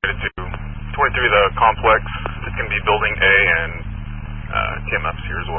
to 23 the complex. It's going to be building A and TMF's here as well.